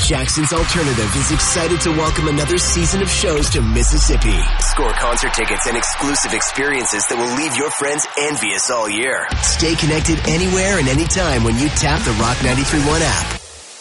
Jackson's Alternative is excited to welcome another season of shows to Mississippi. Score concert tickets and exclusive experiences that will leave your friends envious all year. Stay connected anywhere and anytime when you tap the Rock 93.1 app.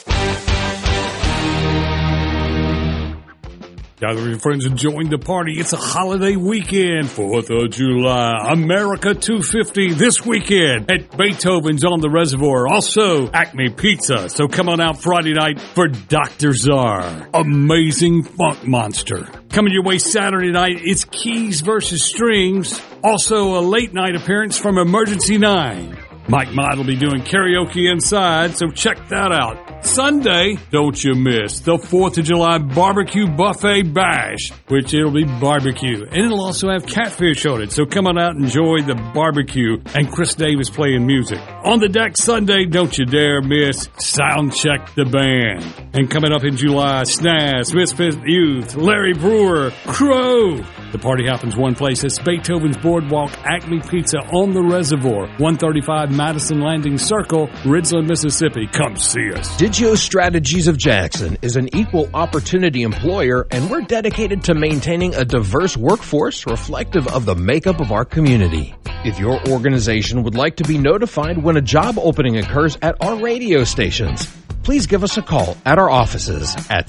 Gather your friends and join the party. It's a holiday weekend, 4th of July, America 250 this weekend at Beethoven's on the Reservoir. Also, Acme Pizza. So come on out Friday night for Dr. Czar, Amazing Funk Monster. Coming your way Saturday night, it's Keys versus Strings. Also, a late night appearance from Emergency 9. Mike Mott will be doing karaoke inside, so check that out. Sunday, don't you miss the 4th of July Barbecue Buffet Bash, which it'll be barbecue. And it'll also have catfish on it, so come on out and enjoy the barbecue. And Chris Davis playing music. On the deck Sunday, don't you dare miss Sound Check the Band. And coming up in July, Snaz, Misfit Youth, Larry Brewer, Crow. The party happens one place. It's Beethoven's Boardwalk Acme Pizza on the Reservoir, 135 Madison Landing Circle, Ridgeland, Mississippi. Come see us. Digio Strategies of Jackson is an equal opportunity employer, and we're dedicated to maintaining a diverse workforce reflective of the makeup of our community. If your organization would like to be notified when a job opening occurs at our radio stations, please give us a call at our offices at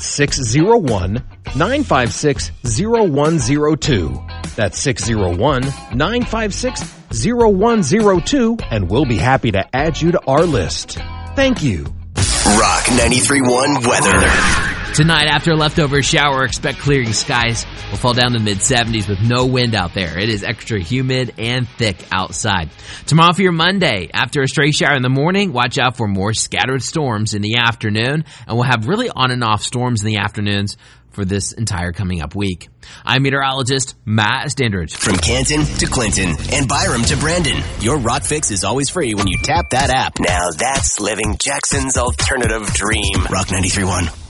601-956-0102. That's 601-956-0102, and we'll be happy to add you to our list. Thank you. Rock 93.1 weather. Tonight, after a leftover shower, expect clearing skies. We'll fall down to the mid-70s with no wind out there. It is extra humid and thick outside. Tomorrow for your Monday, after a stray shower in the morning, watch out for more scattered storms in the afternoon. And we'll have really on and off storms in the afternoons for this entire coming up week. I'm meteorologist Matt Standridge. From Canton to Clinton and Byram to Brandon, your Rock Fix is always free when you tap that app. Now that's living Jackson's alternative dream. Rock 93.1.